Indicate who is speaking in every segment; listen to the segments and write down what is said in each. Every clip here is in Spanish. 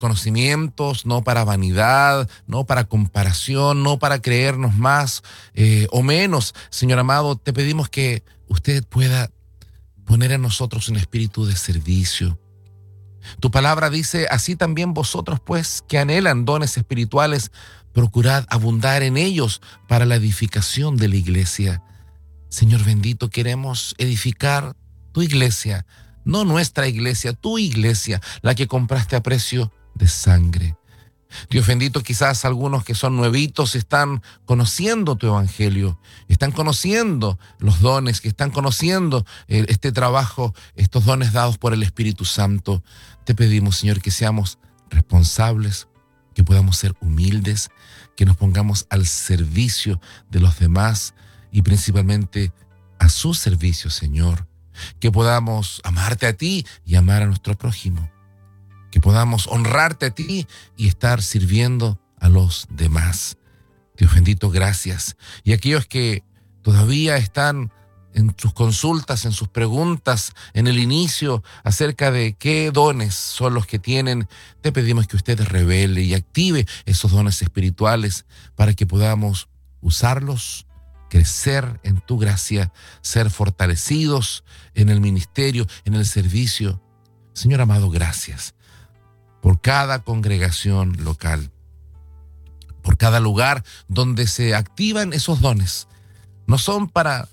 Speaker 1: conocimientos, no para vanidad, no para comparación, no para creernos más o menos. Señor amado, te pedimos que usted pueda poner en nosotros un espíritu de servicio. Tu palabra dice, así también vosotros, pues, que anhelan dones espirituales, procurad abundar en ellos para la edificación de la iglesia. Señor bendito, queremos edificar tu iglesia, no nuestra iglesia, tu iglesia, la que compraste a precio de sangre. Dios bendito, quizás algunos que son nuevitos están conociendo tu evangelio, están conociendo los dones, que están conociendo este trabajo, estos dones dados por el Espíritu Santo. Te pedimos, Señor, que seamos responsables, que podamos ser humildes, que nos pongamos al servicio de los demás y principalmente a su servicio, Señor. Que podamos amarte a ti y amar a nuestro prójimo. Que podamos honrarte a ti y estar sirviendo a los demás. Dios bendito, gracias. Y aquellos que todavía están en sus consultas, en sus preguntas, en el inicio, acerca de qué dones son los que tienen, te pedimos que usted revele y active esos dones espirituales para que podamos usarlos, crecer en tu gracia, ser fortalecidos en el ministerio, en el servicio. Señor amado, gracias por cada congregación local, por cada lugar donde se activan esos dones. No son para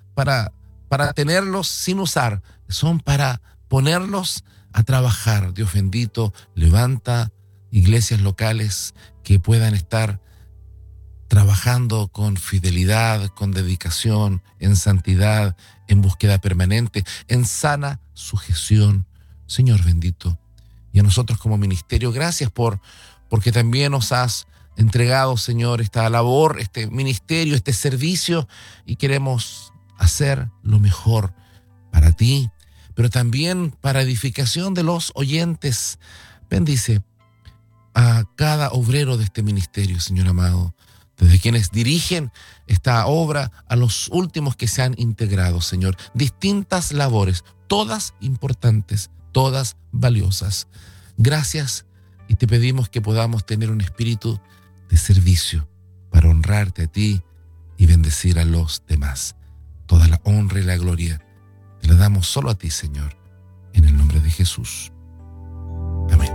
Speaker 1: tenerlos sin usar, son para ponerlos a trabajar. Dios bendito, levanta iglesias locales que puedan estar trabajando con fidelidad, con dedicación, en santidad, en búsqueda permanente, en sana sujeción. Señor bendito, y a nosotros como ministerio, gracias porque también nos has entregado, Señor, esta labor, este ministerio, este servicio, y queremos hacer lo mejor para ti, pero también para edificación de los oyentes. Bendice a cada obrero de este ministerio, Señor amado, desde quienes dirigen esta obra a los últimos que se han integrado, Señor. Distintas labores, todas importantes, todas valiosas. Gracias, y te pedimos que podamos tener un espíritu de servicio para honrarte a ti y bendecir a los demás. Toda la honra y la gloria te la damos solo a ti, Señor, en el nombre de Jesús. Amén.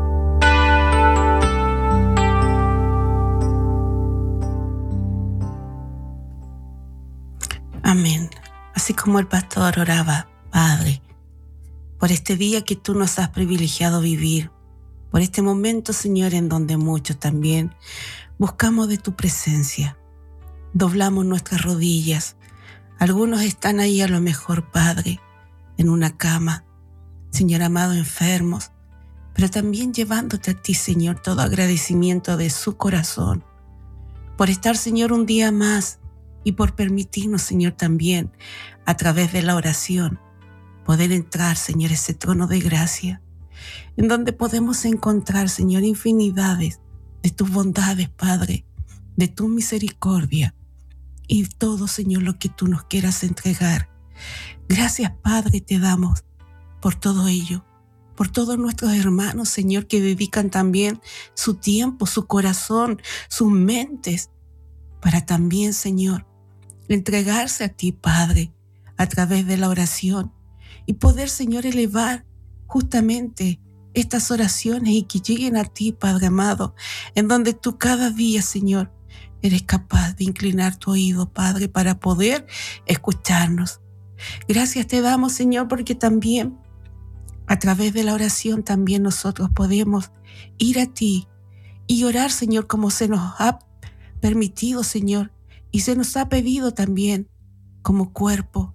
Speaker 2: Amén. Así como el pastor oraba, Padre, por este día que tú nos has privilegiado vivir, por este momento, Señor, en donde muchos también buscamos de tu presencia, doblamos nuestras rodillas. Algunos están ahí a lo mejor, Padre, en una cama, Señor amado, enfermos, pero también llevándote a ti, Señor, todo agradecimiento de su corazón, por estar, Señor, un día más y por permitirnos, Señor, también a través de la oración, poder entrar, Señor, a ese trono de gracia, en donde podemos encontrar, Señor, infinidades de tus bondades, Padre, de tu misericordia y todo, Señor, lo que tú nos quieras entregar. Gracias, Padre, te damos por todo ello, por todos nuestros hermanos, Señor, que dedican también su tiempo, su corazón, sus mentes, para también, Señor, entregarse a ti, Padre, a través de la oración y poder, Señor, elevar justamente estas oraciones y que lleguen a ti, Padre amado, en donde tú cada día, Señor, eres capaz de inclinar tu oído, Padre, para poder escucharnos. Gracias te damos, Señor, porque también a través de la oración también nosotros podemos ir a ti y orar, Señor, como se nos ha permitido, Señor, y se nos ha pedido también como cuerpo,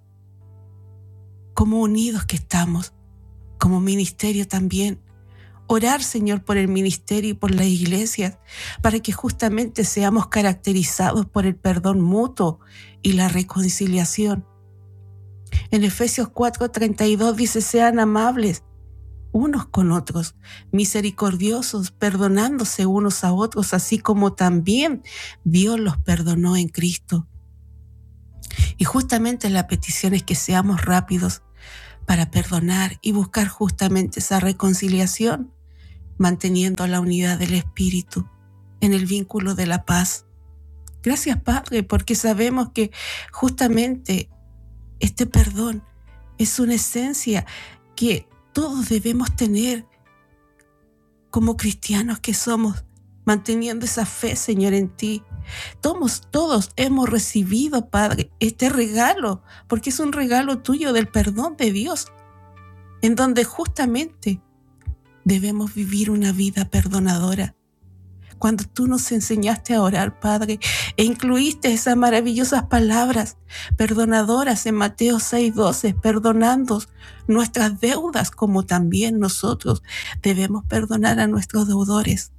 Speaker 2: como unidos que estamos, como ministerio también. Orar, Señor, por el ministerio y por las iglesias, para que justamente seamos caracterizados por el perdón mutuo y la reconciliación. En Efesios 4:32 dice, sean amables unos con otros, misericordiosos, perdonándose unos a otros, así como también Dios los perdonó en Cristo. Y justamente la petición es que seamos rápidos para perdonar y buscar justamente esa reconciliación manteniendo la unidad del Espíritu en el vínculo de la paz. Gracias, Padre, porque sabemos que justamente este perdón es una esencia que todos debemos tener como cristianos que somos, manteniendo esa fe, Señor, en ti. Todos hemos recibido, Padre, este regalo, porque es un regalo tuyo del perdón de Dios, en donde justamente debemos vivir una vida perdonadora. Cuando tú nos enseñaste a orar, Padre, e incluiste esas maravillosas palabras perdonadoras en Mateo 6:12, perdonando nuestras deudas como también nosotros debemos perdonar a nuestros deudores.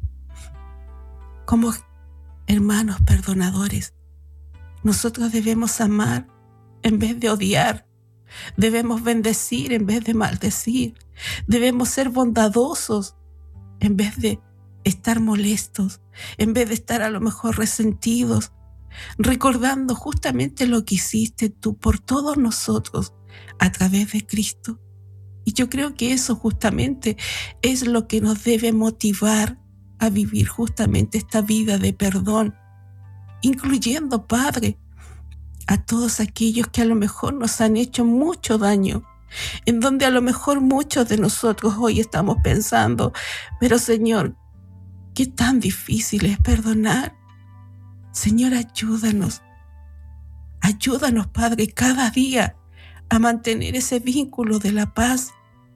Speaker 2: Como hermanos perdonadores, nosotros debemos amar en vez de odiar. Debemos bendecir en vez de maldecir. Debemos ser bondadosos en vez de estar molestos, en vez de estar a lo mejor resentidos, recordando justamente lo que hiciste tú por todos nosotros a través de Cristo. Y yo creo que eso justamente es lo que nos debe motivar a vivir justamente esta vida de perdón, incluyendo, Padre, a todos aquellos que a lo mejor nos han hecho mucho daño, en donde a lo mejor muchos de nosotros hoy estamos pensando, pero Señor, qué tan difícil es perdonar. Señor, ayúdanos, Padre, cada día a mantener ese vínculo de la paz.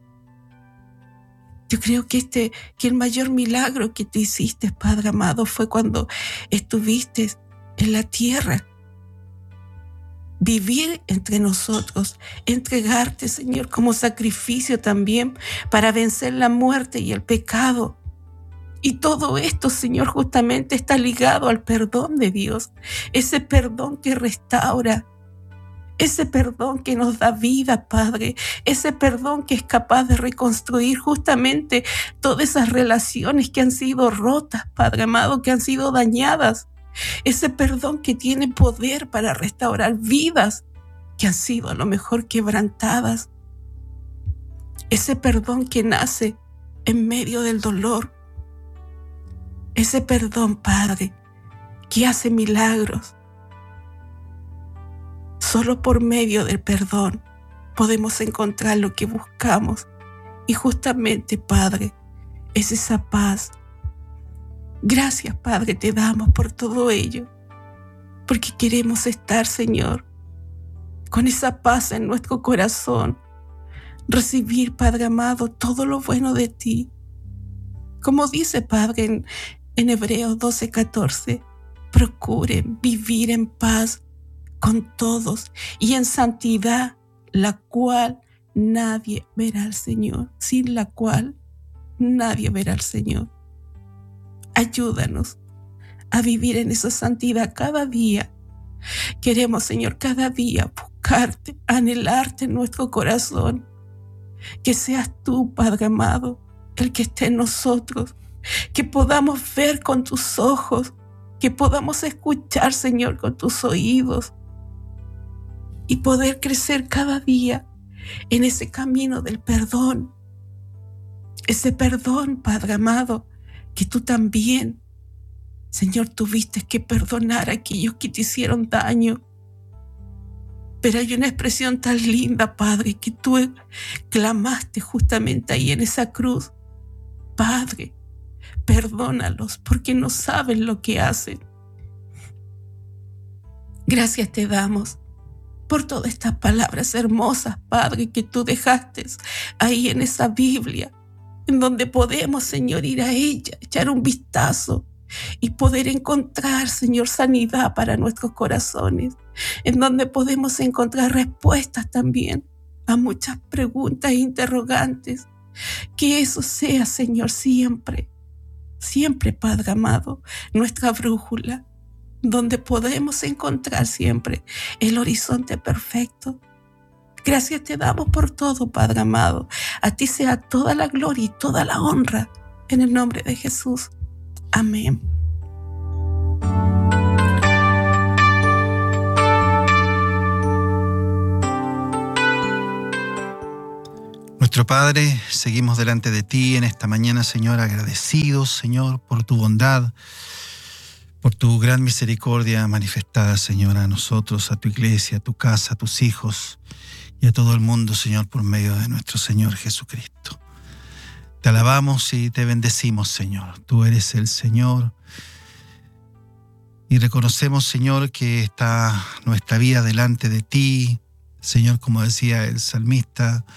Speaker 2: Yo creo que el mayor milagro que tú hiciste, Padre amado, fue cuando estuviste en la tierra. Vivir entre nosotros, entregarte, Señor, como sacrificio también para vencer la muerte y el pecado. Y todo esto, Señor, justamente está ligado al perdón de Dios, ese perdón que restaura, ese perdón que nos da vida, Padre, ese perdón que es capaz de reconstruir justamente todas esas relaciones que han sido rotas, Padre amado, que han sido dañadas, ese perdón que tiene poder para restaurar vidas que han sido a lo mejor quebrantadas, ese perdón que nace en medio del dolor, ese perdón, Padre, que hace milagros. Solo por medio del perdón podemos encontrar lo que buscamos. Y justamente, Padre, es esa paz. Gracias, Padre, te damos por todo ello. Porque queremos estar, Señor, con esa paz en nuestro corazón. Recibir, Padre amado, todo lo bueno de ti. Como dice, Padre, en Hebreos 12:14, procuren vivir en paz con todos y en santidad, la cual nadie verá al Señor, sin la cual nadie verá al Señor. Ayúdanos a vivir en esa santidad cada día. Queremos, Señor, cada día buscarte, anhelarte en nuestro corazón. Que seas tú, Padre amado, el que esté en nosotros, que podamos ver con tus ojos, que podamos escuchar, Señor, con tus oídos y poder crecer cada día en ese camino del perdón. Ese perdón, Padre amado, que tú también, Señor, tuviste que perdonar a aquellos que te hicieron daño. Pero hay una expresión tan linda, Padre, que tú clamaste justamente ahí en esa cruz. Padre, perdónalos porque no saben lo que hacen. Gracias te damos por todas estas palabras hermosas, Padre, que tú dejaste ahí en esa Biblia, en donde podemos, Señor, ir a ella, echar un vistazo y poder encontrar, Señor, sanidad para nuestros corazones, en donde podemos encontrar respuestas también a muchas preguntas e interrogantes. Que eso sea, Señor, siempre, Padre amado, nuestra brújula, donde podemos encontrar siempre el horizonte perfecto. Gracias te damos por todo, Padre amado. A ti sea toda la gloria y toda la honra, en el nombre de Jesús. Amén.
Speaker 3: Nuestro Padre, seguimos delante de ti en esta mañana, Señor, agradecidos, Señor, por tu bondad, por tu gran misericordia manifestada, Señor, a nosotros, a tu iglesia, a tu casa, a tus hijos y a todo el mundo, Señor, por medio de nuestro Señor Jesucristo. Te alabamos y te bendecimos, Señor. Tú eres el Señor y reconocemos, Señor, que está nuestra vida delante de ti. Señor, como decía el salmista,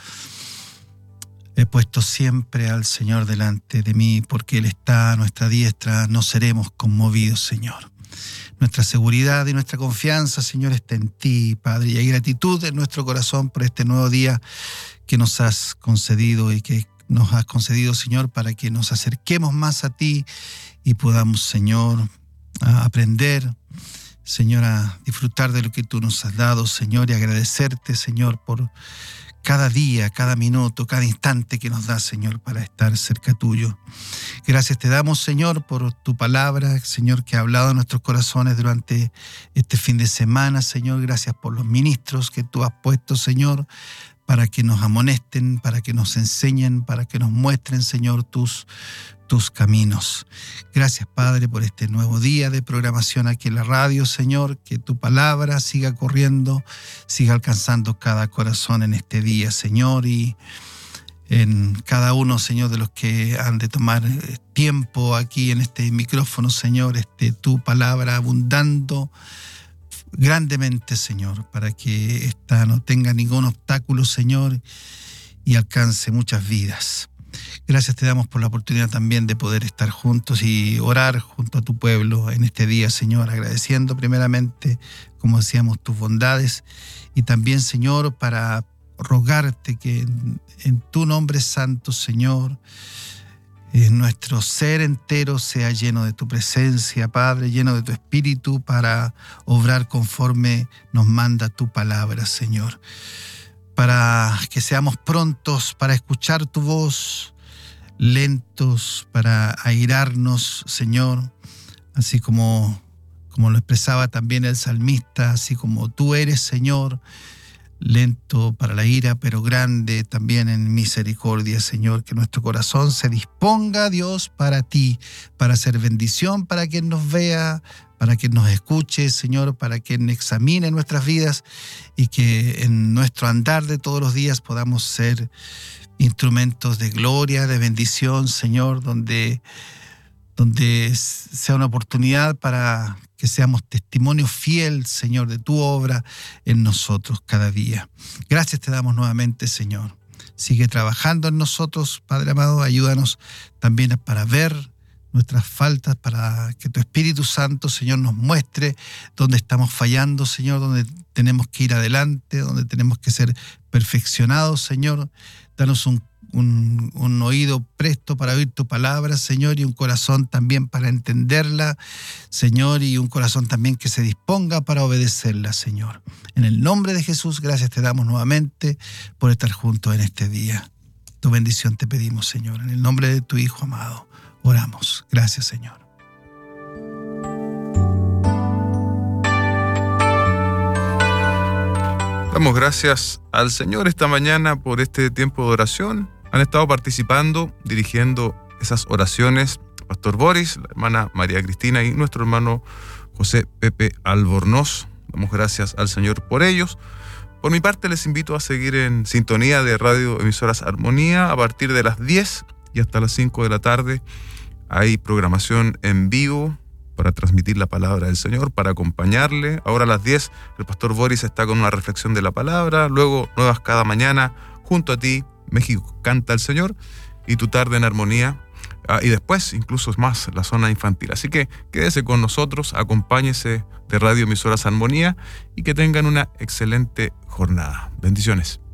Speaker 3: he puesto siempre al Señor delante de mí, porque Él está a nuestra diestra, no seremos conmovidos, Señor. Nuestra seguridad y nuestra confianza, Señor, está en ti, Padre, y hay gratitud en nuestro corazón por este nuevo día que nos has concedido y que nos has concedido, Señor, para que nos acerquemos más a ti y podamos, Señor, a aprender, Señor, a disfrutar de lo que tú nos has dado, Señor, y agradecerte, Señor, por cada día, cada minuto, cada instante que nos das, Señor, para estar cerca tuyo. Gracias te damos, Señor, por tu palabra, Señor, que ha hablado en nuestros corazones durante este fin de semana, Señor. Gracias por los ministros que tú has puesto, Señor, para que nos amonesten, para que nos enseñen, para que nos muestren, Señor, tus caminos. Gracias, Padre, por este nuevo día de programación aquí en la radio, Señor, que tu palabra siga corriendo, siga alcanzando cada corazón en este día, Señor, y en cada uno, Señor, de los que han de tomar tiempo aquí en este micrófono, Señor, tu palabra abundando grandemente, Señor, para que esta no tenga ningún obstáculo, Señor, y alcance muchas vidas. Gracias te damos por la oportunidad también de poder estar juntos y orar junto a tu pueblo en este día, Señor, agradeciendo primeramente, como decíamos, tus bondades y también, Señor, para rogarte que en tu nombre santo, Señor, nuestro ser entero sea lleno de tu presencia, Padre, lleno de tu espíritu para obrar conforme nos manda tu palabra, Señor. Para que seamos prontos para escuchar tu voz, lentos para airarnos, Señor, así como lo expresaba también el salmista, así como tú eres, Señor, lento para la ira, pero grande también en misericordia, Señor, que nuestro corazón se disponga, Dios, para ti, para hacer bendición, para quien nos vea, para que nos escuche, Señor, para que examine nuestras vidas y que en nuestro andar de todos los días podamos ser instrumentos de gloria, de bendición, Señor, donde sea una oportunidad para que seamos testimonio fiel, Señor, de tu obra en nosotros cada día. Gracias te damos nuevamente, Señor. Sigue trabajando en nosotros, Padre amado, ayúdanos también para ver nuestras faltas, para que tu Espíritu Santo, Señor, nos muestre dónde estamos fallando, Señor, dónde tenemos que ir adelante, dónde tenemos que ser perfeccionados, Señor. Danos un oído presto para oír tu palabra, Señor, y un corazón también para entenderla, Señor, y un corazón también que se disponga para obedecerla, Señor. En el nombre de Jesús, gracias te damos nuevamente por estar juntos en este día. Tu bendición te pedimos, Señor, en el nombre de tu Hijo amado. Oramos. Gracias, Señor.
Speaker 4: Damos gracias al Señor esta mañana por este tiempo de oración. Han estado participando, dirigiendo esas oraciones, Pastor Boris, la hermana María Cristina y nuestro hermano José Pepe Albornoz. Damos gracias al Señor por ellos. Por mi parte, les invito a seguir en sintonía de Radio Emisoras Armonía a partir de las 10 y hasta las 5 de la tarde. Hay programación en vivo para transmitir la palabra del Señor, para acompañarle. Ahora a las 10 el Pastor Boris está con una reflexión de la palabra. Luego, nuevas cada mañana, junto a ti, México canta al Señor, y tu tarde en armonía. Y después, incluso es más, la zona infantil. Así que quédese con nosotros, acompáñese de Radio Emisoras Armonía y que tengan una excelente jornada. Bendiciones.